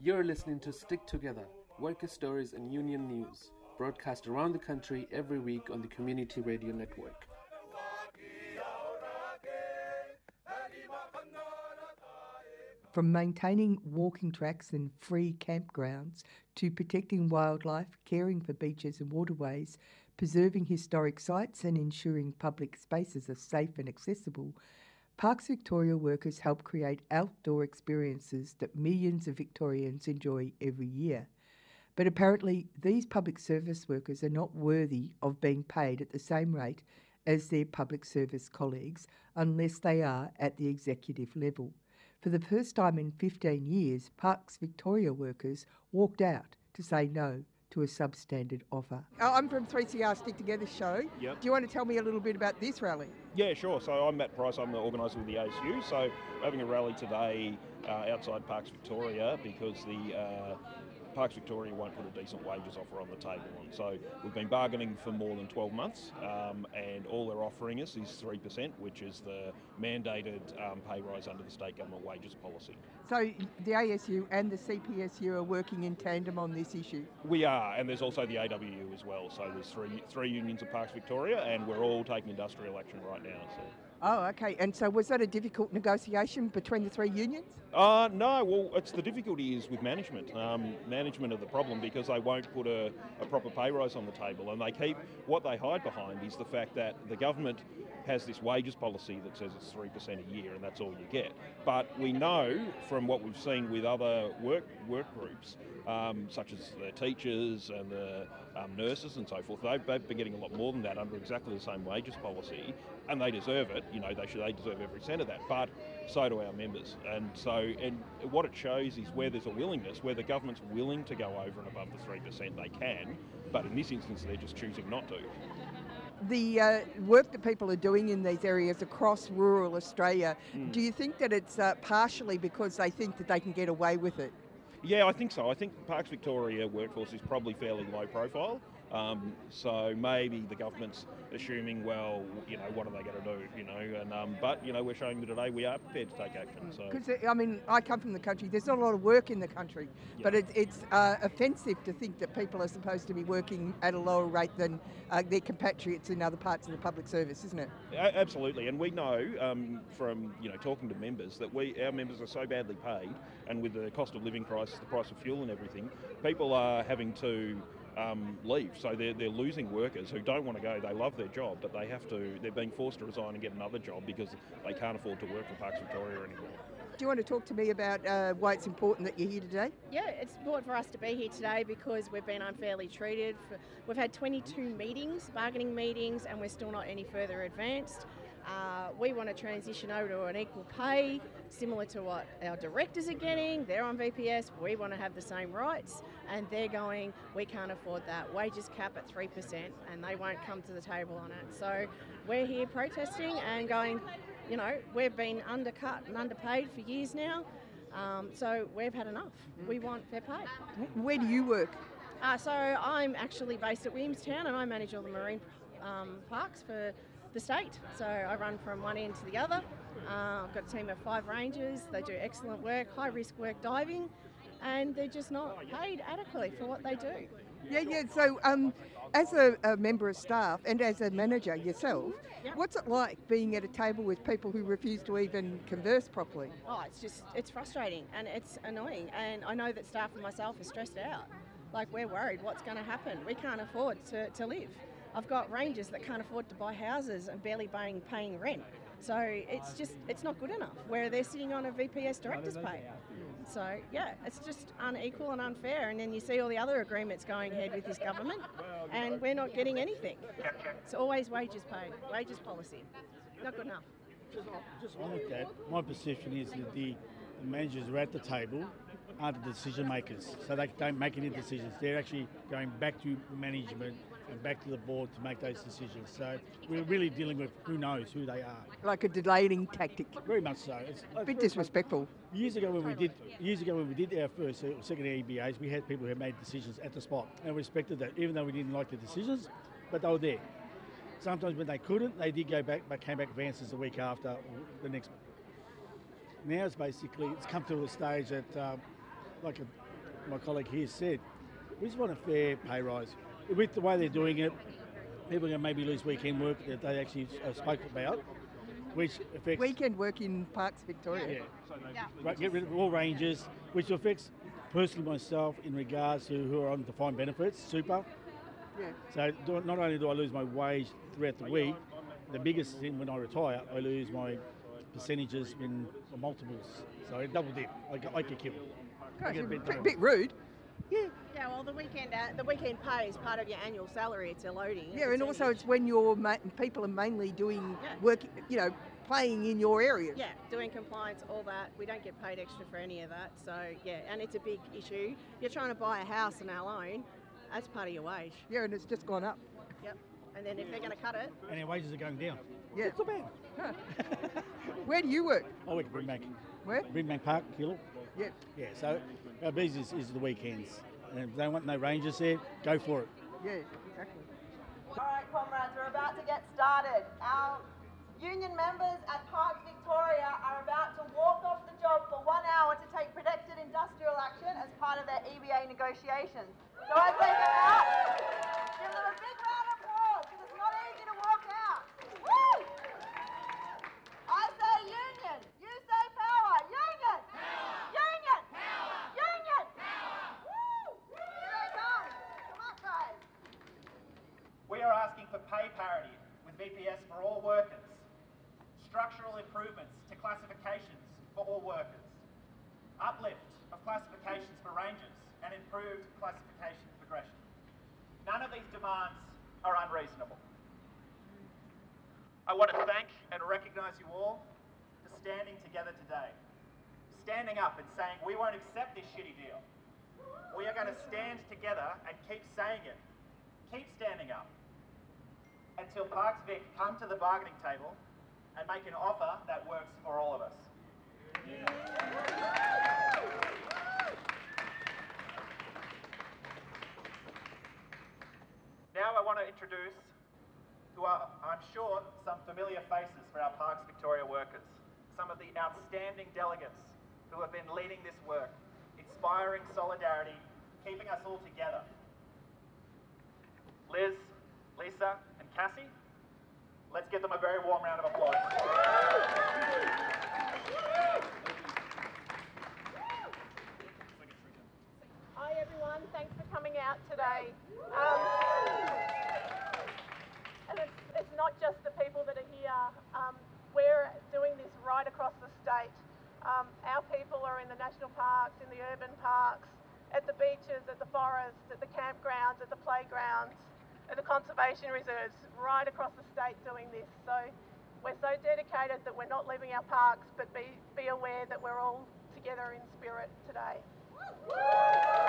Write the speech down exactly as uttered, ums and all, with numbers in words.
You're listening to Stick Together, worker stories and union news, broadcast around the country every week on the Community Radio Network. From maintaining walking tracks and free campgrounds to protecting wildlife, caring for beaches and waterways, preserving historic sites and ensuring public spaces are safe and accessible, Parks Victoria workers help create outdoor experiences that millions of Victorians enjoy every year. But apparently these public service workers are not worthy of being paid at the same rate as their public service colleagues unless they are at the executive level. For the first time in fifteen years, Parks Victoria workers walked out to say no to a substandard offer. I'm from three C R Stick Together show. Yep. Do you want to tell me a little bit about this rally? Yeah, sure. So I'm Matt Price, I'm the organiser with the A S U. So we're having a rally today uh, outside Parks Victoria because the uh, Parks Victoria won't put a decent wages offer on the table. And so we've been bargaining for more than twelve months um, and all they're offering us is three percent, which is the mandated um, pay rise under the state government wages policy. So the A S U and the C P S U are working in tandem on this issue? We are, and there's also the A W U as well. So there's three three unions of Parks Victoria and we're all taking industrial action right now. So. Oh, okay. And so was that a difficult negotiation between the three unions? Uh, no, well, it's the difficulty is with management. Um, management are the problem because they won't put a, a proper pay rise on the table, and they keep, what they hide behind is the fact that the government has this wages policy that says it's three percent a year and that's all you get. But we know from what we've seen with other work work groups, um, such as the teachers and the um, nurses and so forth, they've, they've been getting a lot more than that under exactly the same wages policy, and they deserve it. You know, they should they deserve every cent of that, but so do our members. And so, and what it shows is where there's a willingness, where the government's willing to go over and above the three percent, they can, but in this instance they're just choosing not to. The uh, work that people are doing in these areas across rural Australia, mm. do you think that it's uh, partially because they think that they can get away with it? Yeah, I think so. I think Parks Victoria workforce is probably fairly low profile. Um, so maybe the government's assuming, well, you know, what are they going to do, you know? And um, but you know, we're showing that today we are prepared to take action. So because I mean, I come from the country. There's not a lot of work in the country, yeah. but it, it's uh, offensive to think that people are supposed to be working at a lower rate than uh, their compatriots in other parts of the public service, isn't it? A- absolutely, and we know um, from you know talking to members that we our members are so badly paid, and with the cost of living crisis, the price of fuel and everything, people are having to. Um, leave. So they're, they're losing workers who don't want to go. They love their job, but they have to, they're being forced to resign and get another job because they can't afford to work for Parks Victoria anymore. Do you want to talk to me about uh, why it's important that you're here today? Yeah, it's important for us to be here today because we've been unfairly treated. For, we've had twenty-two meetings, bargaining meetings, and we're still not any further advanced. Uh, we want to transition over to an equal pay, similar to what our directors are getting. They're on V P S. We want to have the same rights, and they're going, we can't afford that. Wages cap at three percent, and they won't come to the table on it. So we're here protesting and going, you know, we've been undercut and underpaid for years now. Um, so we've had enough. We want fair pay. Where do you work? Uh, so I'm actually based at Williamstown, and I manage all the marine um, parks for the state. So I run from one end to the other. Uh, I've got a team of five rangers. They do excellent work, high risk work diving, and they're just not paid adequately for what they do. Yeah, yeah. So um, as a, a member of staff and as a manager yourself, yep. what's it like being at a table with people who refuse to even converse properly? Oh, it's just, it's frustrating and it's annoying. And I know that staff and myself are stressed out. Like, we're worried what's going to happen. We can't afford to, to live. I've got rangers that can't afford to buy houses and barely paying, paying rent. So it's just, it's not good enough, where they're sitting on a V P S director's pay. So, yeah, it's just unequal and unfair. And then you see all the other agreements going ahead with this government, and we're not getting anything. It's always wages paid, wages policy. Not good enough. Just, just on with that, my perception is that the, the managers are at the table are the decision makers. So they don't make any decisions. They're actually going back to management and back to the board to make those decisions. So we're really dealing with who knows who they are. Like a delaying tactic. Very much so. It's a bit disrespectful. Years ago when we did years ago when we did our first uh, second E B As, we had people who made decisions at the spot, and we respected that, even though we didn't like the decisions, but they were there. Sometimes when they couldn't, they did go back, but came back with answers the week after, or the next. Now it's basically, it's come to a stage that, um, like a my colleague here said, we just want a fair pay rise. With the way they're doing it, people are going to maybe lose weekend work that they actually uh, spoke about, which affects... Weekend work in Parks Victoria. Yeah. Yeah. Right, get rid of all ranges, which affects personally myself in regards to who are on defined benefits, super. Yeah. So do, not only do I lose my wage throughout the week, the biggest thing when I retire, I lose my percentages in multiples. So I double dip. I, get- I get killed. I Gosh, get a bit bit, down. bit rude. Yeah. Yeah, well, the weekend uh, the weekend pay is part of your annual salary. It's a loading. Yeah, and also it's when your ma- people are mainly doing Yeah. work, you know, playing in your areas. Yeah, doing compliance, all that. We don't get paid extra for any of that. So, yeah, and it's a big issue. You're trying to buy a house on our loan, that's part of your wage. Yeah, and it's just gone up. Yep. And then if they're going to cut it, And our wages are going down. Yeah. It's not bad. Huh. Where do you work? I work at Brimbank. Where? Brimbank Park, Killal. Yeah. Yeah, so our business is the weekends. And if they want no rangers there, go for it. Yeah, exactly. All right, comrades, we're about to get started. Our union members at Parks Victoria are about to walk off the job for one hour to take protected industrial action as part of their E B A negotiations. So as they go out, give them a big round of applause because it's not easy to walk out. Woo! I say union, you say power. Union! Union! Union! Woo! Here they come. Come on, guys. We are asking for pay parity with V P S for all workers, structural improvements to classifications for all workers, uplift of classifications for rangers, and improved classification progression. None of these demands are unreasonable. I want to thank and recognise you all for standing together today, standing up and saying we won't accept this shitty deal. We are going to stand together and keep saying it, keep standing up, until Parks Vic come to the bargaining table and make an offer that works for all of us. Now I want to introduce, who are, I'm sure, some familiar faces for our Parks Victoria workers, some of the outstanding delegates who have been leading this work, inspiring solidarity, keeping us all together. Liz, Lisa, and Cassie, let's give them a very warm round of applause. hi everyone, thanks for coming out today. Um, and it's, it's not just the people that are here. Um, we're doing this right across the state. Um, our people are in the national parks, in the urban parks, at the beaches, at the forests, at the campgrounds, at the playgrounds, at the conservation reserves, right across the state doing this. So we're so dedicated that we're not leaving our parks, but be, be aware that we're all together in spirit today.